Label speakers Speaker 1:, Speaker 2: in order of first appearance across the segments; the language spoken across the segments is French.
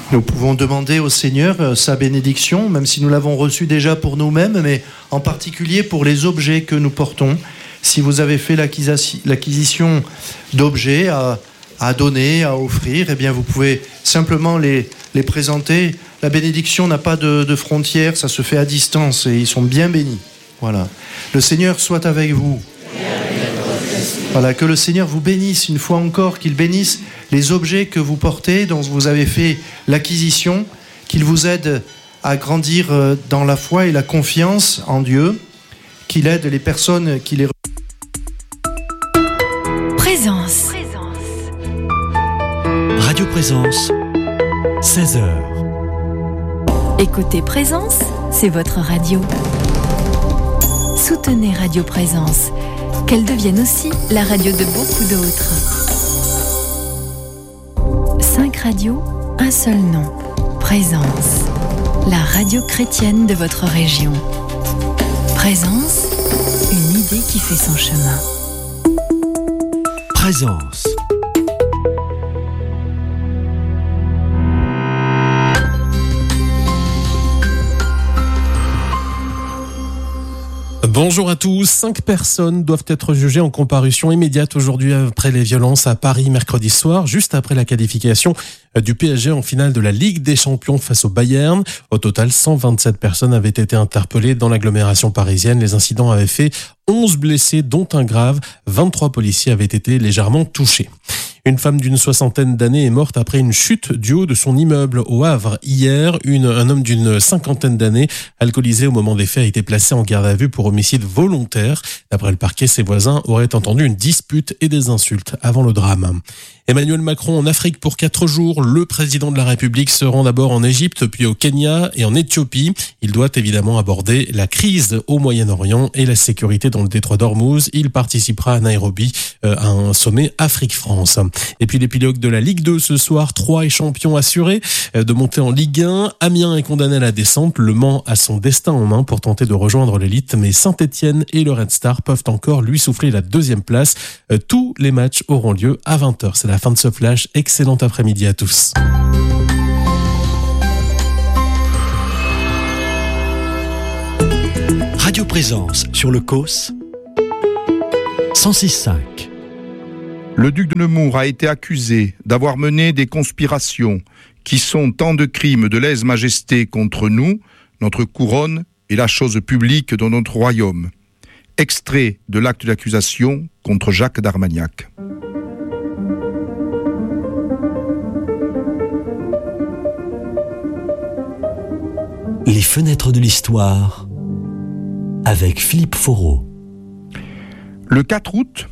Speaker 1: Nous pouvons demander au Seigneur sa bénédiction, même si nous l'avons reçue déjà pour nous-mêmes, mais en particulier pour les objets que nous portons. Si vous avez fait l'acquisition d'objets à donner, à offrir, eh bien vous pouvez simplement les présenter. La bénédiction n'a pas de frontières, ça se fait à distance et ils sont bien bénis. Voilà. Le Seigneur soit avec vous. Voilà, que le Seigneur vous bénisse une fois encore, qu'il bénisse les objets que vous portez, dont vous avez fait l'acquisition, qu'il vous aide à grandir dans la foi et la confiance en Dieu, qu'il aide les personnes qui les...
Speaker 2: Présence.
Speaker 3: Radio Présence, 16h.
Speaker 2: Écoutez Présence, c'est votre radio. Soutenez Radio Présence, qu'elle devienne aussi la radio de beaucoup d'autres. 5 radios, un seul nom. Présence, la radio chrétienne de votre région. Présence, une idée qui fait son chemin.
Speaker 3: Présence.
Speaker 4: Bonjour à tous. 5 personnes doivent être jugées en comparution immédiate aujourd'hui après les violences à Paris mercredi soir, juste après la qualification du PSG en finale de la Ligue des Champions face au Bayern. Au total, 127 personnes avaient été interpellées dans l'agglomération parisienne. Les incidents avaient fait 11 blessés, dont un grave. 23 policiers avaient été légèrement touchés. Une femme d'une 60aine d'années est morte après une chute du haut de son immeuble au Havre. Hier, un homme d'une 50aine d'années, alcoolisé au moment des faits, a été placé en garde à vue pour homicide volontaire. D'après le parquet, ses voisins auraient entendu une dispute et des insultes avant le drame. Emmanuel Macron en Afrique pour 4 jours. Le président de la République se rend d'abord en Égypte, puis au Kenya et en Éthiopie. Il doit évidemment aborder la crise au Moyen-Orient et la sécurité dans le détroit d'Ormuz. Il participera à Nairobi à un sommet Afrique-France. Et puis l'épilogue de la Ligue 2 ce soir. 3 est champion assuré de monter en Ligue 1. Amiens est condamné à la descente. Le Mans a son destin en main pour tenter de rejoindre l'élite. Mais Saint-Etienne et le Red Star peuvent encore lui souffler la 2e place. Tous les matchs auront lieu à 20h. C'est la fin de ce flash. Excellent après-midi à tous.
Speaker 3: Radio Présence sur le COS 106.5.
Speaker 5: Le duc de Nemours a été accusé d'avoir mené des conspirations qui sont tant de crimes de lèse-majesté contre nous, notre couronne et la chose publique de notre royaume. Extrait de l'acte d'accusation contre Jacques d'Armagnac.
Speaker 3: Les fenêtres de l'histoire avec Philippe Foreau.
Speaker 5: Le 4 août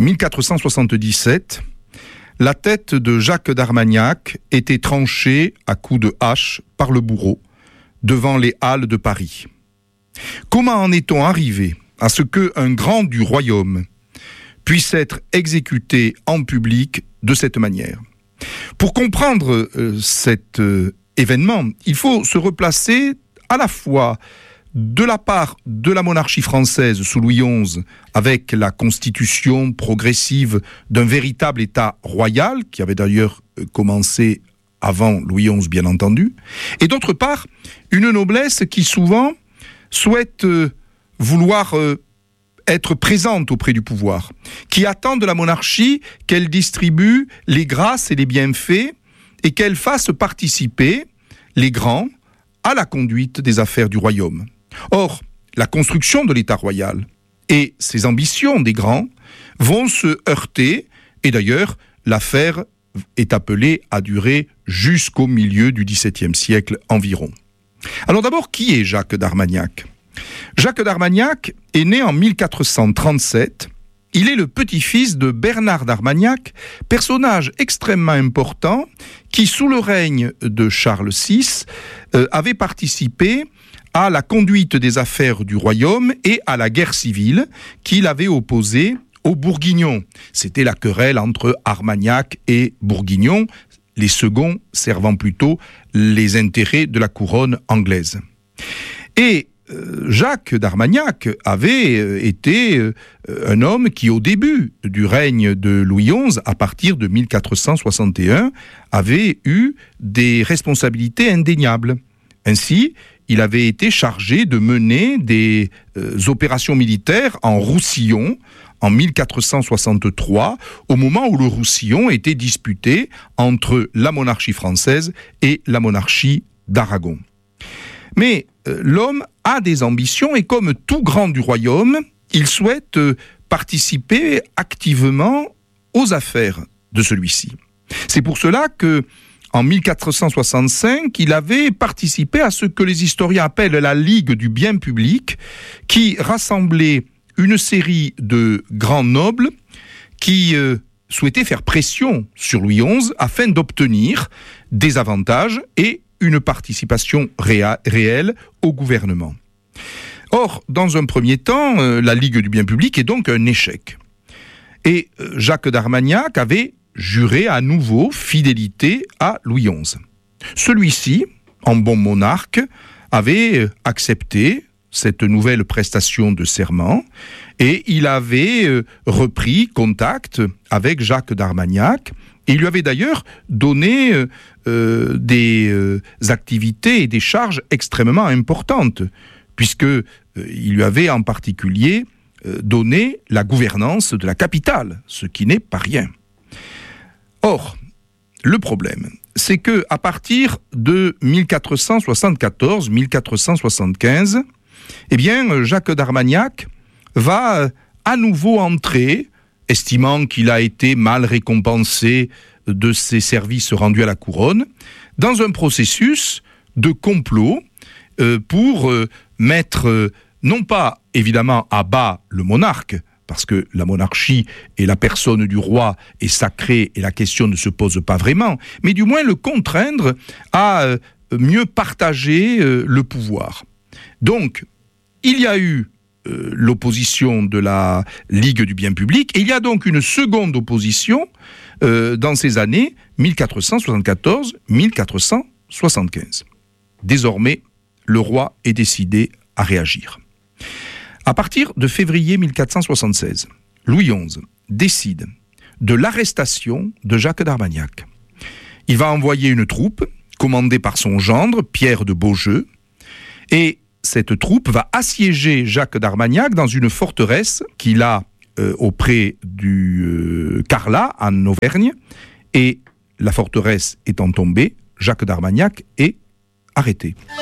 Speaker 5: 1477, la tête de Jacques d'Armagnac était tranchée à coups de hache par le bourreau devant les halles de Paris. Comment en est-on arrivé à ce qu'un grand du royaume puisse être exécuté en public de cette manière ? Pour comprendre cet événement, il faut se replacer à la fois de la part de la monarchie française sous Louis XI, avec la constitution progressive d'un véritable État royal, qui avait d'ailleurs commencé avant Louis XI, bien entendu, et d'autre part, une noblesse qui souvent souhaite vouloir être présente auprès du pouvoir, qui attend de la monarchie qu'elle distribue les grâces et les bienfaits et qu'elle fasse participer les grands à la conduite des affaires du royaume. Or, la construction de l'État royal et ses ambitions des grands vont se heurter, et d'ailleurs, l'affaire est appelée à durer jusqu'au milieu du XVIIe siècle environ. Alors d'abord, qui est Jacques d'Armagnac ? Jacques d'Armagnac est né en 1437. Il est le petit-fils de Bernard d'Armagnac, personnage extrêmement important qui, sous le règne de Charles VI, avait participé à la conduite des affaires du royaume et à la guerre civile qu'il avait opposée aux Bourguignons. C'était la querelle entre Armagnac et Bourguignon, les seconds servant plutôt les intérêts de la couronne anglaise. Et Jacques d'Armagnac avait été un homme qui, au début du règne de Louis XI, à partir de 1461, avait eu des responsabilités indéniables. Ainsi, il avait été chargé de mener des opérations militaires en Roussillon en 1463, au moment où le Roussillon était disputé entre la monarchie française et la monarchie d'Aragon. Mais l'homme a des ambitions et comme tout grand du royaume, il souhaite participer activement aux affaires de celui-ci. C'est pour cela que, en 1465, il avait participé à ce que les historiens appellent la Ligue du bien public, qui rassemblait une série de grands nobles qui souhaitaient faire pression sur Louis XI afin d'obtenir des avantages et une participation réelle au gouvernement. Or, dans un premier temps, la Ligue du bien public est donc un échec. Et Jacques d'Armagnac avait juré à nouveau fidélité à Louis XI. Celui-ci, en bon monarque, avait accepté cette nouvelle prestation de serment et il avait repris contact avec Jacques d'Armagnac. Et il lui avait d'ailleurs donné des activités et des charges extrêmement importantes, puisqu'il lui avait en particulier donné la gouvernance de la capitale, ce qui n'est pas rien. Or, le problème, c'est que à partir de 1474-1475, eh bien, Jacques d'Armagnac va à nouveau entrer, estimant qu'il a été mal récompensé de ses services rendus à la couronne, dans un processus de complot pour mettre, non pas évidemment à bas le monarque, parce que la monarchie et la personne du roi est sacrée et la question ne se pose pas vraiment, mais du moins le contraindre à mieux partager le pouvoir. Donc, il y a eu l'opposition de la Ligue du bien public, et il y a donc une seconde opposition dans ces années 1474-1475. Désormais, le roi est décidé à réagir. À partir de février 1476, Louis XI décide de l'arrestation de Jacques d'Armagnac. Il va envoyer une troupe, commandée par son gendre, Pierre de Beaujeu, et cette troupe va assiéger Jacques d'Armagnac dans une forteresse qu'il a auprès du Carlat, en Auvergne, et la forteresse étant tombée, Jacques d'Armagnac est arrêté.